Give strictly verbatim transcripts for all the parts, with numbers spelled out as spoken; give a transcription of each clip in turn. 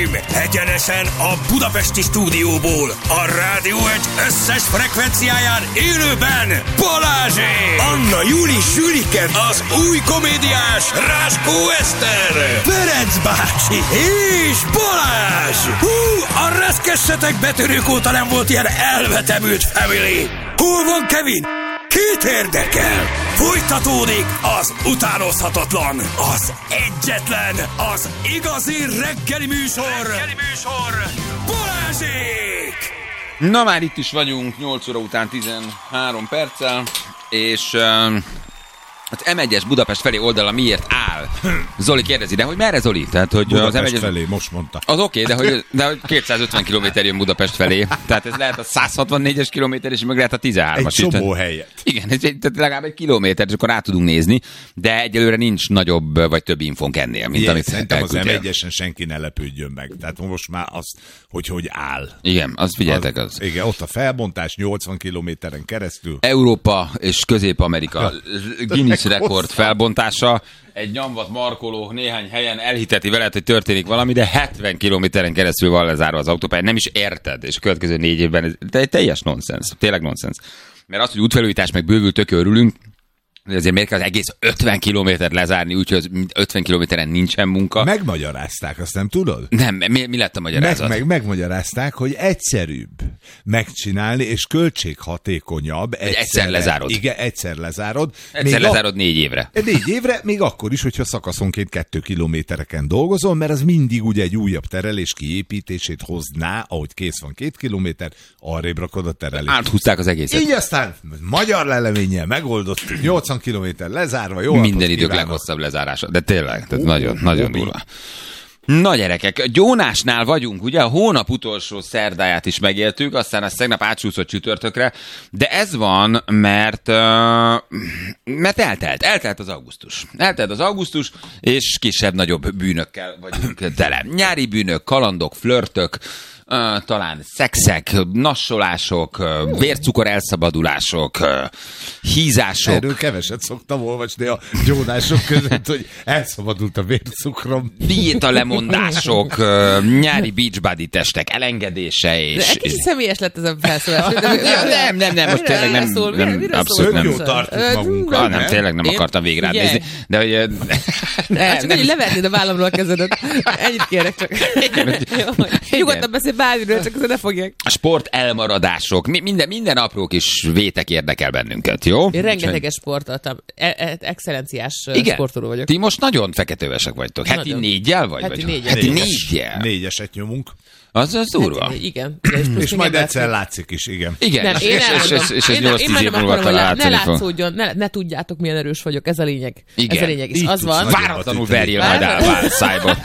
uraim! Egyenesen a budapesti stúdióból, a Rádió egy összes frekvenciáján élőben Balázsék! Anna Júli Sülike, az új komédiás Ráskó Eszter, Ferenc bácsi és Balázs! Hú, a reszkessetek betörők óta nem volt ilyen elvetemült family! Hol van Kevin? Kit érdekel? Folytatódik az utánozhatatlan, az egyetlen, az igazi reggeli műsor, reggeli műsor, Balázsék! Na már itt is vagyunk, nyolc óra után tizenhárom perccel, és uh, az em egyes Budapest felé oldala miért áll? Zoli kérdezi, de hogy merre Zoli? Tehát, hogy Budapest az em egyes felé, most mondta. Az oké, okay, de, hogy, de hogy kétszázötven kilométer jön Budapest felé. Tehát ez lehet a száz hatvannégyes kilométer, és meg lehet a tizenhármas. Egy csomó helyet. Igen, ez egy, tehát legalább egy kilométer, és akkor át tudunk nézni, de egyelőre nincs nagyobb vagy több infónk ennél, mint Igen, amit szerintem elküldtél. az em egyesen senki ne lepődjön meg. Tehát most már az, hogy hogy áll. Igen, azt figyeltek az. az. Igen, ott a felbontás nyolcvan kilométeren keresztül. Európa és Közép-Amerika Guinness rekord felbontása. Egy nyomvat markoló néhány helyen elhiteti veled, hogy történik valami, de hetven kilométeren keresztül van lezárva az autópálya. Nem is érted, és a következő négy évben ez egy teljes nonsens. Tényleg nonsens. Mert az, hogy útfelújítás meg bővült, tök örülünk, de azért miért kell az egész ötven kilométert lezárni, úgyhogy ötven kilométeren nincsen munka. Megmagyarázták, azt nem tudod? Nem, mi, mi lett a magyarázat? Meg, meg, megmagyarázták, hogy egyszerűbb megcsinálni, és költséghatékonyabb. Egyszer, egyszer lezárod. Igen, egyszer lezárod. Egyszer még lezárod a... négy évre. Négy évre, még akkor is, hogyha szakaszonként kettő kilométereken dolgozol, mert az mindig ugye egy újabb terelés kiépítését hozná, ahogy kész van két kilométer, arrébb rakod a terelést. Áthúzták az egészet. Így aztán magyar leleménnyel megoldott, nyolcvan kilométer lezárva, jó. Minden idők kívánok. Leghosszabb lezárása, de tényleg, tehát uh, nagyon, uh, nagyon durva. Na gyerekek, Gyónásnál vagyunk, ugye a hónap utolsó szerdáját is megéltük, aztán azt tegnap átsúszott csütörtökre, de ez van, mert, uh, mert eltelt, eltelt az augusztus. Eltelt az augusztus, és kisebb-nagyobb bűnökkel vagyunk tele. Nyári bűnök, kalandok, flörtök, Uh, talán szexek, nassolások, uh, vércukor elszabadulások, uh, hízások. Erről keveset szoktam olvasni a gyónások között, hogy elszabadult a vércukrom. Diéta lemondások, uh, nyári beachbody testek elengedése és... De egy kicsit személyes lett ez a felszólás. nem, nem, nem, most tényleg nem, szól, nem mire abszolút nem. Jó tartjuk magunkat. Ah, nem, tényleg nem akartam végre nézni. De hogy... Nem, csak hogy levetnéd a vállamról a kezedet. Ennyit kérek csak. Nyugodtan beszél bármiről, csak azért ne fogják. A sport elmaradások, minden, minden apró kis vétek érdekel bennünket, jó? Én rengeteges sportoltam. E- e- excellenciás igen. sportoló vagyok. Ti most nagyon feketővesek vagytok. Heti nagyon. négyel vagy? Heti vagy? négyel. Heti Négyes, négyel. Négyeset nyomunk. Az az durva. Hát, igen. És, és majd egyszer látszik is, igen. Igen, nem, és, én és, és, és, és ez nyolc-tíz év múlva talán ne látszódjon, ne, ne tudjátok, milyen erős vagyok, ez a lényeg. Igen. Ez a lényeg, és így az van. Váratlanul verjél majd állvál szájba.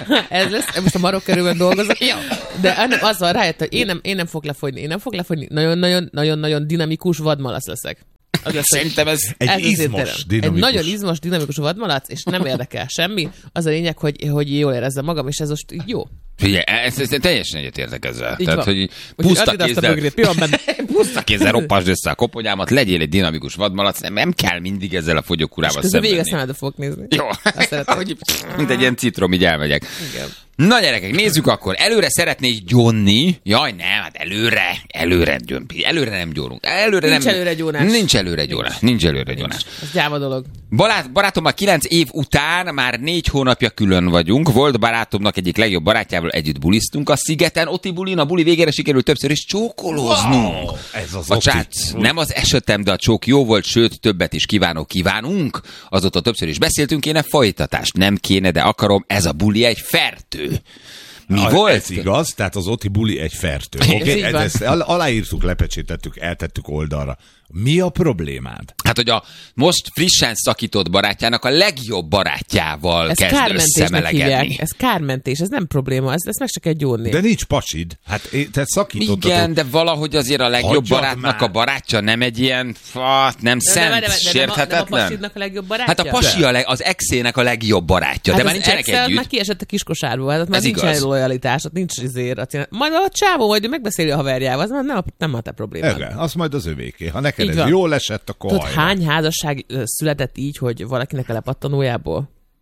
Ez lesz, most a marokkerülben dolgozok. De nem, az van, rájött, hogy én nem, én nem fog lefogyni, én nem fog lefogyni. Nagyon-nagyon dinamikus vadmalac leszek. Az lesz, szerintem ez egy ez izmos, dinamikus. Egy nagyon izmos, dinamikus vadmalac, és nem érdekel semmi. Az a lényeg, hogy, hogy jól érezzem magam, és ez most jó. Figyelj, ez, ez teljesen egyetértek ezzel. Így Tehát, van. hogy puszta kézzel, bögrét, puszta kézzel roppasd össze a koponyámat, legyél egy dinamikus vadmalac, nem, nem kell mindig ezzel a fogyókúrával szembenni. És közben szembenni. végig a szemedbe fogok nézni. Jó, hogy, mint egy ilyen citrom, így elmegyek. Igen. Na gyerekek, nézzük akkor. Előre szeretnék gyónni. Jaj, nem, hát előre, előre gyömpi. Előre nem gyónunk. Előre nincs nem, előre gyónás. Nincs előre gyónás. Nincs előre gyónás. Ez gyáva dolog. Barát, barátommal kilenc év után már négy hónapja külön vagyunk. Volt barátomnak egyik legjobb barátjával együtt buliztunk a szigeten. Oti bulin, a buli végére sikerült többször is csókolóznunk. Wow, ez az a Oti. csát, nem az esetem, de a csók jó volt, sőt, többet is kívánok, kívánunk. Azóta többször is beszéltünk, kéne folytatást. Nem kéne, de akarom, ez a buli egy fertő. Mi a, volt? Ez igaz, tehát az Oti buli egy fertő. Okay? Ez ezt aláírtuk, lepecsétettük, eltettük oldalra. Mi a problémád? Hát, hogy a most frissen szakított barátjának a legjobb barátjával ez kezd összemelegedni. Ez kármentés, ez nem probléma, ez, ezt meg se kell gyónni. De nincs pasid. Hát te szakítottad. Igen, de valahogy azért a legjobb Hagyjad barátnak már. a barátja nem egy ilyen, fat, nem de, szent, de, de, de, sérthetetlen. Nem a pasidnak a legjobb barátja? Hát a pasi a leg, az exének a legjobb barátja, hát de már nincsenek együtt. együtt. Már kiesett a kiskosárból, hát már Ez nincs igaz. lojalitás, nincs izért. Majd a csávó majd megbeszéli a haverjával, az már nem a, nem a te problémád. Igen, az majd az övéké. Ha neked Így ez van. jól esett, akkor Tudod, hajrá. hány házasság született így, hogy valakinek a lepattanójából?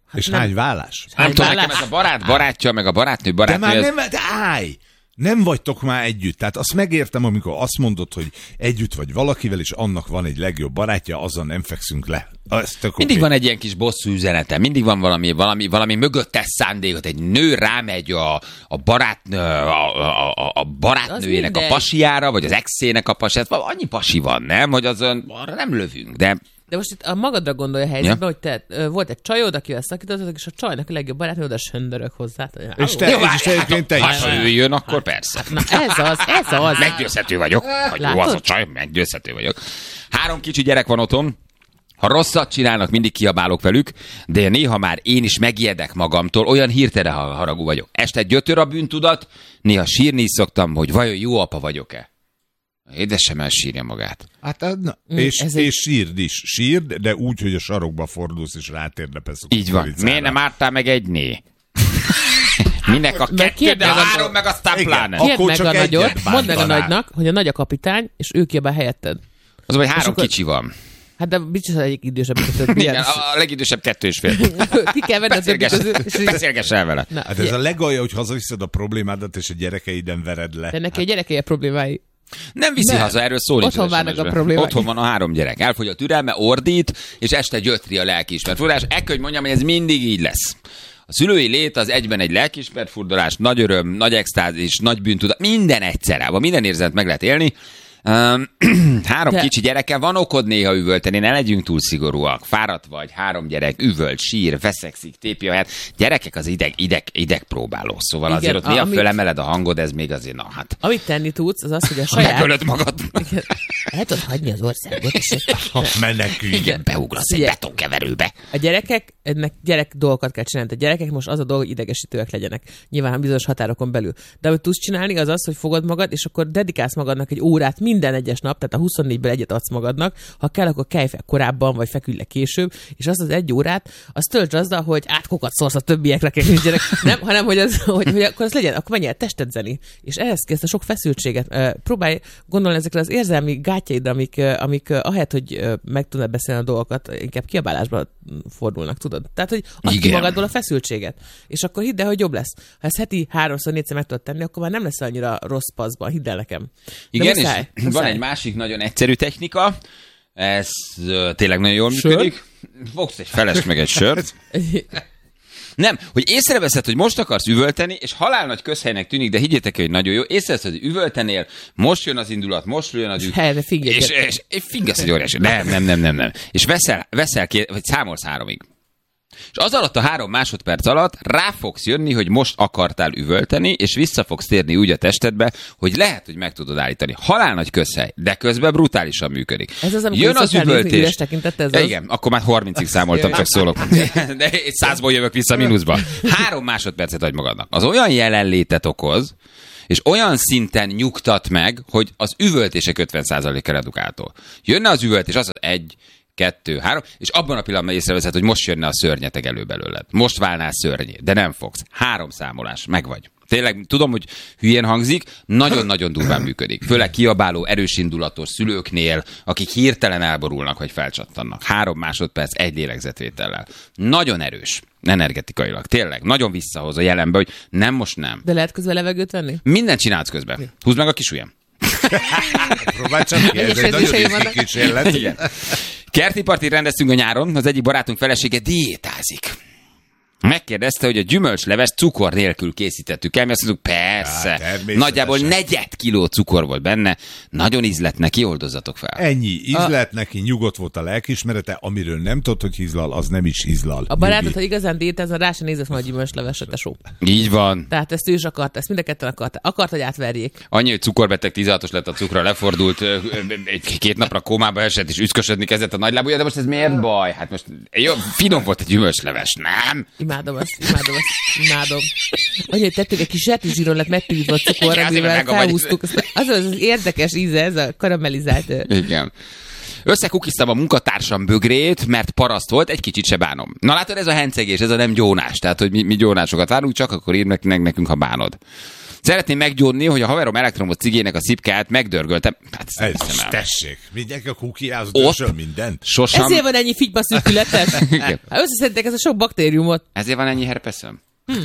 És nem. hány vállás? Nem tudom, nekem ez a barát barátja, meg a barátnő barátnő. De már nem, de állj! Nem vagytok már együtt. Tehát azt megértem, amikor azt mondod, hogy együtt vagy valakivel, és annak van egy legjobb barátja, azzal nem fekszünk le. Mindig okay. Van egy ilyen kis bosszú üzenete, mindig van valami, valami, valami mögöttes szándékot. Egy nő rámegy a, a, barátnő, a, a, a barátnőjének a pasiára, vagy az exének a pasiára. Annyi pasi van, nem? Hogy azon arra nem lövünk, de... De most itt a magadra gondolja a helyzetben, ja. Hogy te ö, volt egy csajod, akivel szakítottatok, és a csajnak a legjobb barátnő oda söndörök hozzá. És te, jó, és te, hát, te ha ő jön, akkor persze. Na ez az, ez az. Meggyőzhető vagyok. Hogy jó az a csaj, meggyőzhető vagyok. Három kicsi gyerek van otthon. Ha rosszat csinálnak, mindig kiabálok velük, de néha már én is megijedek magamtól, olyan hirtelen haragú vagyok. Este gyötör a bűntudat, néha sírni is szoktam, hogy vajon jó apa vagyok-e. Édesem elsírja magát. Hát, na, mm, és, és egy... sírd is. Sírd, de úgy, hogy a sarokba fordulsz, és rátérdepesz. Így van. Miért nem ártál meg egyné? Minek a kettő, de a három, meg aztán pláne. Kérd meg a nagyot, mondd meg a nagynak, hogy a nagy a kapitány, és ő kiabál helyetted. Az, hogy három akkor... kicsi van. Hát de biztos az egyik idősebb, mint a többi. Igen, a legidősebb kettő és fél. Ki kell venni a többi közül. Beszélgess el vele. Na, hát ez a legalja, hogy hazaviszed a problémádat, és a gyerekeiden vered le. De neki hát... a gyerekei a problémái. Nem viszi ne. Haza, erről szól. Otthon várnak a problémák. Otthon van a három gyerek. Elfogy a türelme, ordít, és este gyötri a lelkiismertfordulás. Ekkor, hogy mondjam, hogy ez mindig így lesz. A szülői lét az egyben egy lelkiismertfordulás, nagy öröm, nagy extázis, nagy bűntudat, minden egyszerre, minden érzetet meg lehet élni. Um, három De... kicsi gyereke, van okod néha üvölteni, ne legyünk túl szigorúak. Fáradt vagy, három gyerek, üvölt, sír, veszekszik, tépi a helyet. Gyerekek az ideg, ideg, idegpróbáló, szóval Igen, azért ott mi a fölemeled a hangod, ez még azért, na hát. Amit tenni tudsz, az az, hogy a saját... Megölöd magad. Igen. El tudod hagyni az országot, és... Menekülj. Igen, beugrasz egy betonkeverőbe. A gyerekek, ennek gyerek dolgokat kell csinálni. A gyerekek most az a dolog, hogy idegesítőek legyenek. Nyilván bizonyos határokon belül. De amit tudsz csinálni, az az, hogy fogod magad, és akkor dedikálsz magadnak egy órát minden egyes nap, tehát a huszonnégyből egyet adsz magadnak, ha kell, akkor kelj fel korábban, vagy feküdj le később, és azt az egy órát, azt töltsd azzal, hogy átkokat szórsz a többiekre, gyerek, nem, hanem hogy, az, hogy, hogy akkor az legyen, akkor menj el testedzeni, és ehhez kezd a sok feszültséget. Próbálj gondolni ezekre az érzelmi gátjaidra, amik, amik ahelyett, hogy meg tudnád beszélni a dolgokat, inkább kiabálásba fordulnak, tudod? Tehát, hogy adj ki magadból a feszültséget, és akkor hidd el, hogy jobb lesz. Ha ezt heti háromszor, négyszer meg tudod tenni, akkor már nem lesz annyira rossz paszban, hidd el nekem. Igen, muszáj, és muszáj. Van egy másik nagyon egyszerű technika, ez uh, tényleg nagyon jól Sör? működik. Fogsz egy felest meg egy sört. Nem, hogy észreveszed, hogy most akarsz üvölteni, és halál nagy közhelynek tűnik, de higgyétek, hogy nagyon jó. Észreveszed, hogy üvöltenél, most jön az indulat, most jön az ügy. Helyre fingek. És, és, és fingasz egy óriási. Nem, nem, nem, nem, nem. És veszel, veszel ki, vagy számolsz háromig. És az alatt a három másodperc alatt rá fogsz jönni, hogy most akartál üvölteni, és vissza fogsz térni úgy a testedbe, hogy lehet, hogy meg tudod állítani. Halál nagy közhely, de közben brutálisan működik. Ez az, amikor jön az üvöltés. Ez az? Igen, akkor már harmincig számoltam, csak szólok. De egy százból jövök vissza mínuszba. Három másodpercet adj magadnak. Az olyan jelenlétet okoz, és olyan szinten nyugtat meg, hogy az üvöltések ötven százaléka redukáltól. Jönne az üvöltés, az az egy, kettő, három, és abban a pillanatban észreveszed, hogy most jönne a szörnyeteg elő belőled. Most válnál szörnyé, de nem fogsz. Három számolás, meg vagy. Tényleg, tudom, hogy hülyén hangzik, nagyon-nagyon durván működik. Főleg kiabáló, erős indulatos szülőknél, akik hirtelen elborulnak, vagy felcsattannak. Három másodperc, egy lélegzetvétellel. Nagyon erős, energetikailag. Tényleg, nagyon visszahoz a jelenbe, hogy nem, most nem. De lehet közben levegőt venni? Mindent csinálsz közben. Húzd meg a kis ujjam. Próbálj csak ki, ez egy nagyon riszki kísérlet. Igen. Kerti partit rendeztünk a nyáron, az egyik barátunk felesége diétázik. Megkérdezte, hogy a gyümölcsleves cukor nélkül készítettük el, mi azt mondjuk, persze. Hát, nagyjából negyed kiló cukor volt benne, nagyon ízlett neki, oldozzatok fel. Ennyi, ízlett a... neki, nyugodt volt a lelkiismerete, amiről nem tudod, hogy hízlal, az nem is hízlal. A barátod, ha igazán diétázna, rá sem nézett volna a gyümölcsleves, tesó. Így van. Tehát ezt ő is akart, ezt mind a ketten akart. Akart, hogy átverjék. Annyi, hogy cukorbeteg, tizenhatos lett a cukra, lefordult, két napra kómába esett, és üszkösödni kezdett a nagylábúja, de most ez miért baj? Hát most jó, finom volt a gyümölcsleves, nem? Imádom azt, imádom azt, imádom. Annyi, hogy tettük egy kis zsertizsíron lett megpirítva a cukor, amivel felhúztuk. Az az az érdekes íze, ez a karamellizált. Igen. Összekukiztam a munkatársam bögrét, mert paraszt volt, egy kicsit se bánom. Na látod, ez a hencegés, ez a nem gyónás. Tehát, hogy mi, mi gyónásokat várunk, csak akkor írd meg nekünk, ha bánod. Szeretném meggyónni, hogy a haverom elektromos cigének a szipkáját megdörgöltem. Hát Ez, ezt el. tessék, mindenki a kukiáz, Ott dösöl mindent. Sosem. Ezért van ennyi figyba szűkületes. Hát összeszedtek ez a sok baktériumot. Ezért van ennyi herpeszem.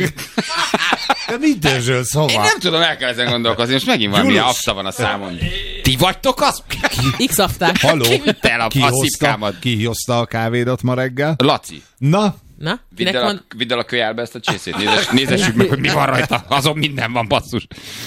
De mit dörzsölsz, hova? Én nem tudom, el kell ezen gondolkozni, most megint valami Gyulus. afta van a számon. Ti vagytok az? X-afták. Haló, Ki vitte el a, ki a hozta, szipkámat? ki hozta a kávédat ma reggel? Laci, Na, Na, vidd kinek el, a, van? vidd el a kölyálbe ezt a csészét, Nézes, nézessük meg, hogy mi van rajta. Azon minden van, basszus.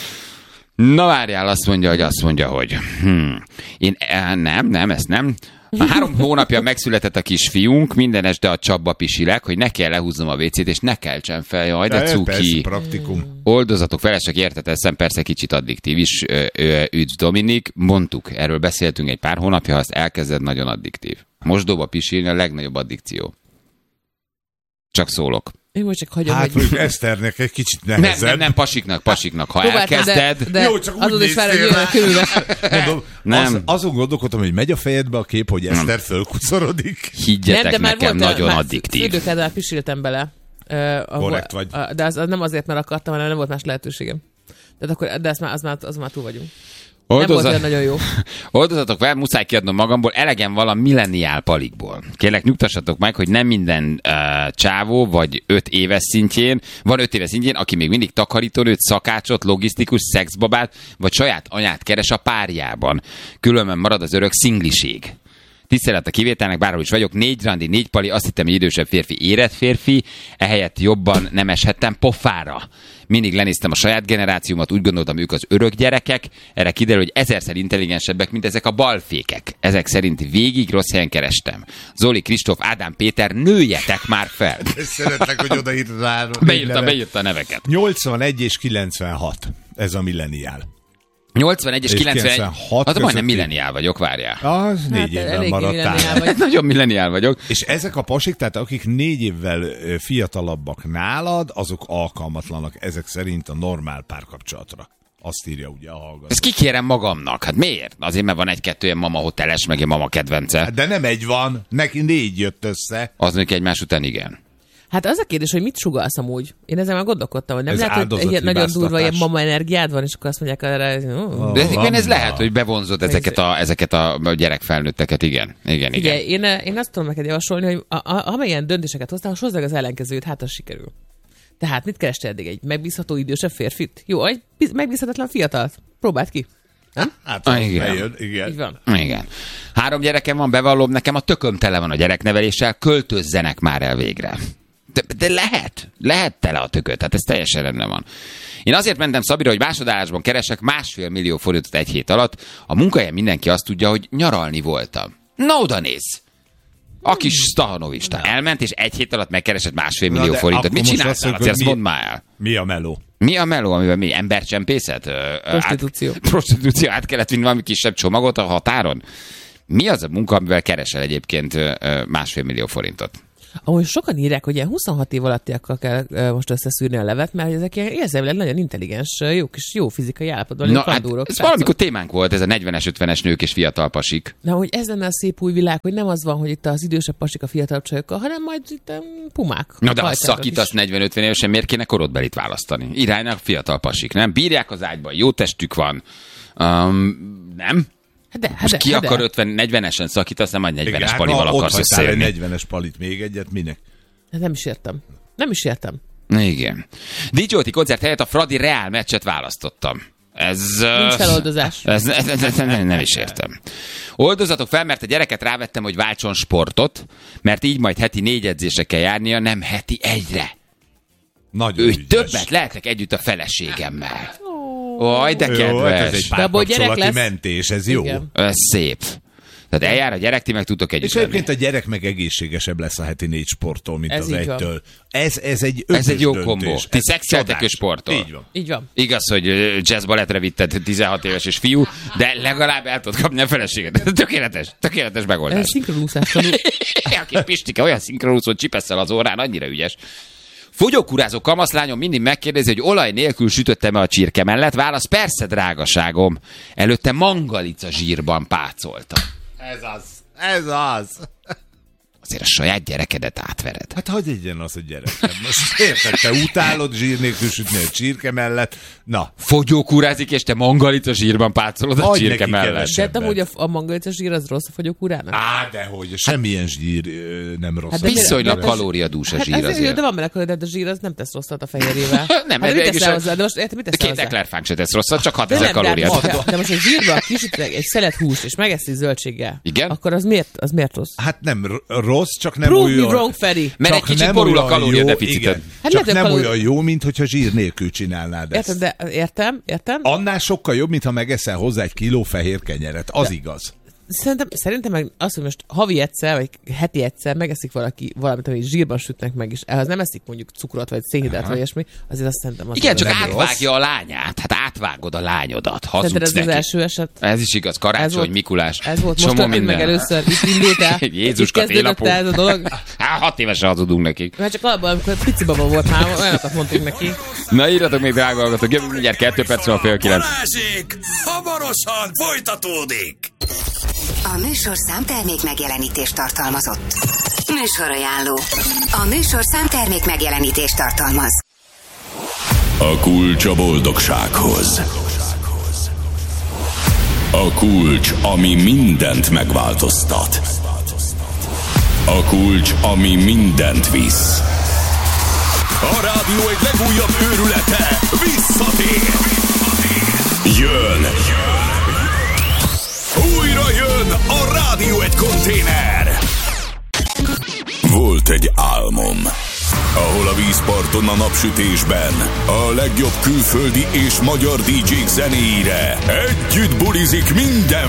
Na várjál, azt mondja, hogy azt mondja, hogy hmm, én eh, nem, nem, ezt nem. Már három hónapja megszületett a kisfiunk, minden este a csapba pisilek, hogy ne kell lehúznom a vécét, és ne keltsen fel, jaj, de persze, cuki. praktikum. Oldozatok felesek, érted, eszem persze kicsit addiktív is. Ö, ö, üdv Dominik, mondtuk, erről beszéltünk egy pár hónapja, ha azt elkezded, nagyon addiktív. Mosdóba pisilni a legnagyobb addikció. Csak szólok. Én most csak hagyom, Hát, hogy... mondjuk Eszternek egy kicsit Nem, nehezebb. nem, nem, pasiknak, pasiknak. Ha Próbáltam, elkezded... de, de Jó, csak úgy azon is vár, hogy néztél jön körülre. Mondom, Nem. Az, azon gondolkodtam, hogy megy a fejedbe a kép, hogy Eszter fölkuszorodik. Higgyetek Nem, de már nekem, volt, nagyon már addiktív. fürdőkáddal pisiltem bele. Uh, ahol, Korrekt vagy. Uh, de az, az nem azért, mert akartam, hanem nem volt más lehetőségem. Tehát akkor, de az már, az már, az már túl vagyunk. Nem volt Oldoza... olyan nagyon jó. Oldozatok fel, muszáj kiadnom magamból, elegem van a milleniál palikból. Kérlek, nyugtassatok meg, hogy nem minden uh, csávó, vagy öt éves szintjén, van öt éves szintjén, aki még mindig takarítónőt, szakácsot, logisztikus, szexbabát, vagy saját anyát keres a párjában. Különben marad az örök szingliség. Tisztelet a kivételnek, bárhol is vagyok, négy randi, négy pali, azt hittem, hogy idősebb férfi, érett férfi, ehelyett jobban nem eshettem pofára. Mindig lenéztem a saját generációmat, úgy gondoltam, ők az örök gyerekek, erre kiderül, hogy ezerszer intelligensebbek, mint ezek a balfékek. Ezek szerint végig rossz helyen kerestem. Zoli, Kristóf, Ádám, Péter, nőjetek már fel! Szeretlek, hogy odaírtad rá. Beírta, beírta a neveket. nyolcvanegy és kilencvenhat. Ez a milleniál. nyolcvanegy és És kilencvenegy. kilencvenhat Hát majdnem közötti. milleniál vagyok, várjál. Az négy Hát, évvel eléggé maradtál. milleniál vagy. Nagyon milleniál vagyok. És ezek a pasik, tehát akik négy évvel ö, fiatalabbak nálad, azok alkalmatlanak ezek szerint a normál párkapcsolatra. Azt írja ugye a hallgató. Ezt kikérem magamnak. Hát miért? Azért, mert van egy-kettő ilyen mama hoteles, meg egy mama kedvence. De nem egy van, neki négy jött össze. Az mondjuk egymás után igen. Hát az a kérdés, hogy mit sugalsz amúgy? Én ezzel már gondolkodtam, hogy nem Ez lehet, hogy áldozati ilyen nagyon durva ilyen hibáztatás. mama energiád van, és akkor azt mondják erre, oh. De egyébként ez van, lehet, van. hogy bevonzod ezeket a, ezeket a gyerekfelnőtteket, igen. Igen, igen. Ugye, én, én azt tudom neked javasolni, hogy a, a, amilyen döntéseket hoztál, most hozd meg az ellenkezőt, hát az sikerül. Tehát mit kerestél eddig? Egy megbízható idősebb férfit? Jó, egy biz- megbízhatatlan fiatalt. Próbáld ki. Hát Ah, az igen. bejön, igen. Így van. Igen. Három gyerekem van, bevallom, nekem a tököm tele van a gyerekneveléssel, költözzenek már el végre. De, de lehet, lehet tele a tököt, tehát ez teljesen rendben van. Én azért mentem Szabira, hogy másodállásban keresek másfél millió forintot egy hét alatt. A munkahelyen mindenki azt tudja, hogy nyaralni voltam. Na oda néz! A kis Stahanovista elment, és egy hét alatt megkeresett másfél Na, millió de forintot. akkor Mit most csináltál? azt Azért mondjuk, ezt hogy mondd már el. Mi a meló? Mi a meló, amiben mi? Embercsempészet? Ö, ö, Prostitúció. Át, prostitúció, át kellett vinni valami kisebb csomagot a határon? Mi az a munka, amivel keresel egyébként ö, ö, másfél millió forintot? Ahogy sokan írják, hogy ilyen huszonhat év alattiakkal kell uh, most összeszűrni a levet, mert hogy ezek ilyen érzelmileg nagyon intelligens, uh, jó kis, jó fizikai állapotban. Na, lévő hát kandúrok, ez srácok. valamikor témánk volt, ez a negyvenes, ötvenes nők és fiatal pasik. Na, hogy ez lenne a szép új világ, hogy nem az van, hogy itt az idősebb pasik a fiatalabb csajokkal, hanem majd itt um, pumák. Na de ha Hajtások szakítasz is. negyven-ötven évesen, miért kéne korodbelit választani? Iránynak fiatal pasik, nem? Bírják az ágyban, jó testük van. Um, nem? Hát de, hát Most de, ki hát akar de. ötven, negyvenesen szakítasz, nem majd negyvenes hát, palival ha ott akarsz hagytál egy összejönni. negyvenes palit még egyet, minek? Hát nem is értem. Nem is értem. Igen. dé jé koncert helyett a Fradi Real meccset választottam. Ez... Nincs uh, feloldozás. Ez, ez, ez, ez nem, nem is értem. Oldozatok fel, mert a gyereket rávettem, hogy váltson sportot, mert így majd heti négy edzésre kell járnia, nem heti egyre. Nagyon Ő ügyes. többet lehetek együtt a feleségemmel. Oj, de Jó, hát ez egy kedves. De abból gyerek párkapcsolati lesz. mentés, ez jó. Igen. Ez szép. Tehát eljár a gyerek, ti meg tudtok együtt És lenni. egyébként a gyerek meg egészségesebb lesz a heti négy sporttól, mint Ez az így van. egytől. Ez, ez egy Ez ötös egy jó döntés. kombó. Ti Ez szexeltek csodás. és sportol. Így van. Így van. Igaz, hogy ö, jazz balettre vitted tizenhat éves és fiú, de legalább el tudod kapni a feleséget. Tökéletes, tökéletes Ez megoldás. szinkronúszás tanul. A kis Pistike olyan szinkronúszót csipesszel az órán, annyira ügyes. Fogyókúrázó kamaszlányom mindig megkérdezi, hogy olaj nélkül sütöttem-e a csirke mellett. Válasz, persze, drágaságom. Előtte mangalica zsírban pácolta. Ez az. Ez az. azért a saját gyerekedet átvered. Hát hagyj egyen az a gyerekem. Most érted, te utálod zsír nélkül sütni a csirke mellett. Na. Fogyókúrázik, és te mangalit a zsírban pácolod a Hagyj csirke neki mellett. keveset. De amúgy a, a mangalica zsír az rossz a fogyókúrának? Á, dehogy, semmilyen zsír ö, nem rossz. Hát de Viszonylag de- kalóriadús a Hát zsír azért, azért. jó, de van benne kalória, de a zsír az nem tesz rosszat a fehérjével. Nem, hát ez mit végülis teszel a- hozzá? De most érted, mit De teszel két hozzá? eklerfánk se tesz rosszat, csak De hatezer nem, de, kalóriát. de, de most egy zsírba kisütnek egy szelet húst, és megeszi zöldséggel. Igen? Akkor az miért, az miért rossz? Hát nem r- rossz, csak nem Prove olyan... me wrong, Feri. Mert egy csak kicsit nem borul a olyan kalóriadeficited. jó, igen, Hát csak lehet, nem hogy kalóri- olyan jó, mint hogyha zsír nélkül csinálnád ezt. Érted, de értem, értem. Annál sokkal jobb, mint ha megeszel hozzá egy kiló fehér kenyeret. Az igaz. Szerintem, szerintem meg az, hogy most havi egyszer, vagy heti egyszer megeszik valaki valamit, amit zsírban sütnek meg, és ehhez nem eszik mondjuk cukrot, vagy szénhidrát, vagy ilyesmi, azért azt szerintem az Igen, csak nem átvágja a lányát. Hát átvágod a lányodat. Szerinted Hazudsz ez az neki. első eset? Ez is igaz. Ez Karácsony, volt- Mikulás. Ez volt csomó most történt meg minden. először, itt indultál, Jézuska, itt kezdődött télapó. el ez a dolog. Hát hat évesen hazudunk nekik. Mert csak alapban, amikor pici baba volt már, olyanokat mondtunk neki. Na írjatok még, drága hallgatók, jövünk mindjárt kettő perc van fél kilenc. Balázsék! Hamarosan folytatódik! A műsor számtermék megjelenítést tartalmazott. Műsorajánló. A műsor számtermék megjelenítést tartalmaz. A kulcs a boldogsághoz. A kulcs, ami mindent megváltoztat. A kulcs, ami mindent visz. A rádió egy legújabb őrülete visszatér. Jön! Újra jön a Rádió egy konténer! Volt egy álmom, ahol a vízparton a napsütésben a legjobb külföldi és magyar dé jék zenéire együtt bulizik minden